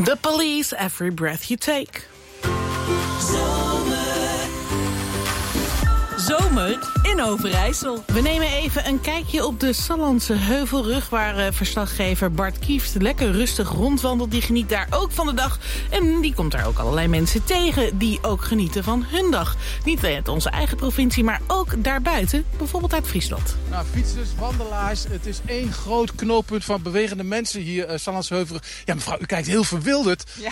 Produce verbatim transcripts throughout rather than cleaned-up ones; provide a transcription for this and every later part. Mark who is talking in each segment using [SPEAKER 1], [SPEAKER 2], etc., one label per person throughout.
[SPEAKER 1] The Police, Every Breath You Take.
[SPEAKER 2] Zomer in Overijssel.
[SPEAKER 1] We nemen even een kijkje op de Sallandse Heuvelrug... waar uh, verslaggever Bart Kieft lekker rustig rondwandelt. Die geniet daar ook van de dag. En die komt daar ook allerlei mensen tegen die ook genieten van hun dag. Niet alleen uit onze eigen provincie, maar ook daarbuiten. Bijvoorbeeld uit Friesland.
[SPEAKER 3] Nou, fietsers, wandelaars, het is één groot knooppunt van bewegende mensen hier, uh, Sallandse Heuvelrug. Ja, mevrouw, u kijkt heel verwilderd.
[SPEAKER 2] Ja.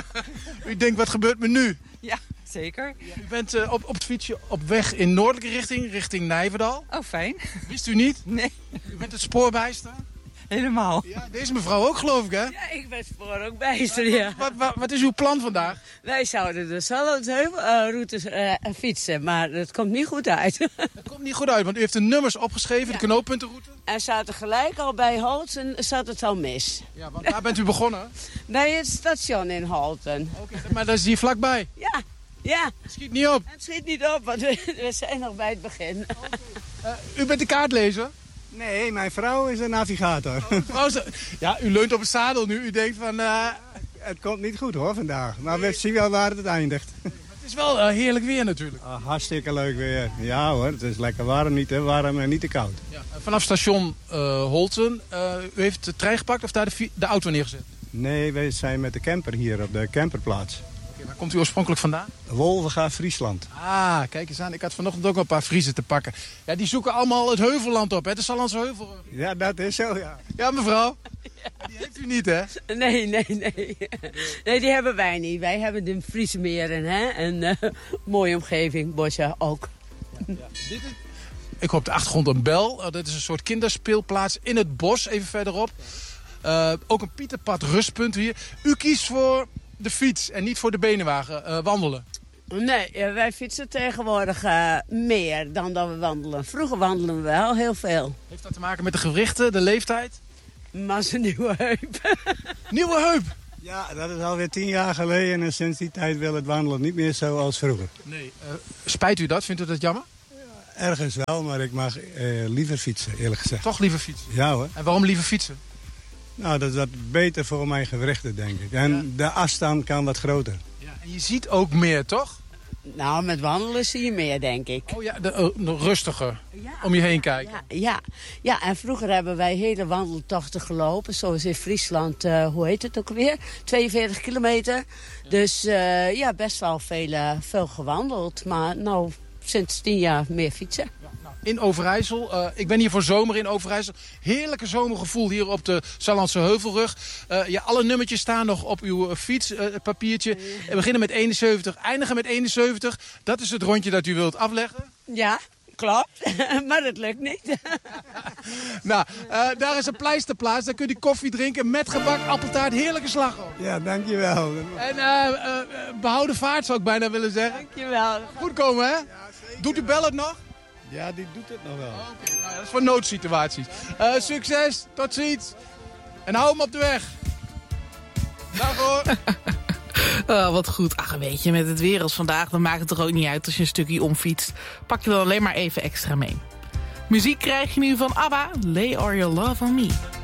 [SPEAKER 3] U denkt, wat gebeurt me nu?
[SPEAKER 2] Ja, zeker.
[SPEAKER 3] Ja, u bent uh, op, op het fietsje op weg in noordelijke richting, richting Nijverdal.
[SPEAKER 2] Oh, fijn.
[SPEAKER 3] Wist u niet?
[SPEAKER 2] Nee.
[SPEAKER 3] U bent het spoor bijster?
[SPEAKER 2] Helemaal.
[SPEAKER 3] Ja, deze mevrouw ook, geloof ik, hè?
[SPEAKER 4] Ja, ik ben spoor ook bijster, ja.
[SPEAKER 3] Wat, wat, wat is uw plan vandaag?
[SPEAKER 4] Wij zouden de Sallandsheuvelroutes uh, fietsen, maar dat komt niet goed uit.
[SPEAKER 3] Dat komt niet goed uit, want u heeft de nummers opgeschreven,
[SPEAKER 4] Ja.
[SPEAKER 3] de knooppuntenroute.
[SPEAKER 4] En zaten gelijk al bij Holten, zat het al mis.
[SPEAKER 3] Ja, want waar bent u begonnen?
[SPEAKER 4] Bij het station in Holten.
[SPEAKER 3] Oké, maar dat is hier vlakbij.
[SPEAKER 4] Ja, ja.
[SPEAKER 3] Schiet niet op.
[SPEAKER 4] Het schiet niet op, want we, we zijn nog bij het begin.
[SPEAKER 3] Uh, u bent de kaartlezer?
[SPEAKER 5] Nee, mijn vrouw is een navigator.
[SPEAKER 3] Oh, zo- ja, u leunt op het zadel nu. U denkt van... Uh,
[SPEAKER 5] Het komt niet goed hoor vandaag, maar we zien wel waar het eindigt.
[SPEAKER 3] het is wel uh, heerlijk weer natuurlijk.
[SPEAKER 5] Ah, hartstikke leuk weer. Ja hoor, het is lekker warm, niet te warm en niet te koud.
[SPEAKER 3] Ja, uh, vanaf station uh, Holten, uh, u heeft de trein gepakt of daar de, fi- de auto neergezet?
[SPEAKER 5] Nee, we zijn met de camper hier op de camperplaats.
[SPEAKER 3] Okay, waar komt u oorspronkelijk vandaan?
[SPEAKER 5] Wolvenga, Friesland.
[SPEAKER 3] Ah, kijk eens aan. Ik had vanochtend ook al een paar Friezen te pakken. Ja, die zoeken allemaal het Heuvelland op, hè? De Sallandse Heuvelrug.
[SPEAKER 5] Ja, dat is zo, ja.
[SPEAKER 3] Ja, mevrouw. Die heeft u niet, hè?
[SPEAKER 4] Nee, nee, nee. Nee, die hebben wij niet. Wij hebben de Friese meren, hè. En uh, mooie omgeving, bossen ook.
[SPEAKER 3] Ja, dit is... Ik hoor op de achtergrond een bel. Uh, dit is een soort kinderspeelplaats in het bos, even verderop. Uh, ook een Pieterpad rustpunt hier. U kiest voor de fiets en niet voor de benenwagen uh, wandelen.
[SPEAKER 4] Nee, ja, wij fietsen tegenwoordig uh, meer dan dat we wandelen. Vroeger wandelen we wel heel veel.
[SPEAKER 3] Heeft dat te maken met de gewrichten, de leeftijd?
[SPEAKER 4] Maar zijn nieuwe heup.
[SPEAKER 3] Nieuwe heup!
[SPEAKER 5] Ja, dat is alweer tien jaar geleden en sinds die tijd wil het wandelen niet meer zo als vroeger.
[SPEAKER 3] Nee. Uh, spijt u dat? Vindt u dat jammer?
[SPEAKER 5] Ergens wel, maar ik mag uh, liever fietsen, eerlijk gezegd.
[SPEAKER 3] Toch liever fietsen?
[SPEAKER 5] Ja hoor.
[SPEAKER 3] En waarom liever fietsen?
[SPEAKER 5] Nou, dat is wat beter voor mijn gewrichten, denk ik. En
[SPEAKER 3] Ja.
[SPEAKER 5] de afstand kan wat groter.
[SPEAKER 3] Ja, en je ziet ook meer, toch?
[SPEAKER 4] Nou, met wandelen zie je meer, denk ik.
[SPEAKER 3] Oh ja, de, uh, de rustiger.
[SPEAKER 4] Ja.
[SPEAKER 3] Om je heen kijken.
[SPEAKER 4] Ja, ja. ja, en vroeger hebben wij hele wandeltochten gelopen. Zoals in Friesland, uh, hoe heet het ook weer? tweeënveertig kilometer. Dus uh, ja, best wel veel, uh, veel gewandeld. Maar nou, sinds tien jaar meer fietsen.
[SPEAKER 3] In Overijssel. Uh, ik ben hier voor zomer in Overijssel. Heerlijke zomergevoel hier op de Sallandse Heuvelrug. Uh, ja, alle nummertjes staan nog op uw fietspapiertje. Uh, We beginnen met eenenzeventig, eindigen met eenenzeventig. Dat is het rondje dat u wilt afleggen.
[SPEAKER 4] Ja, klopt. Maar dat lukt niet.
[SPEAKER 3] Nou, uh, daar is een pleisterplaats. Daar kunt u koffie drinken met gebak, appeltaart. Heerlijke slagroom.
[SPEAKER 5] Ja, dankjewel.
[SPEAKER 3] En uh, uh, behouden vaart zou ik bijna willen zeggen.
[SPEAKER 4] Dankjewel.
[SPEAKER 3] Goed komen, hè? Doet u bel het nog?
[SPEAKER 5] Ja, die doet het nog wel.
[SPEAKER 3] Oké, nou ja, dat is voor noodsituaties. Uh, succes, tot ziens. En hou hem op de weg. Dag hoor.
[SPEAKER 1] Oh, wat goed. Ach, weet je, met het weer als vandaag... dan maakt het toch ook niet uit als je een stukje omfietst. Pak je dan alleen maar even extra mee. Muziek krijg je nu van ABBA. Lay All Your Love On Me.